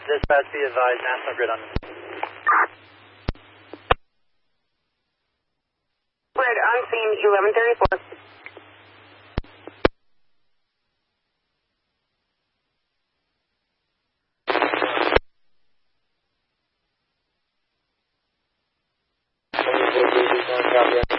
Dispatch, be advised, National Grid on the... Grid on scene, 1134. Copy.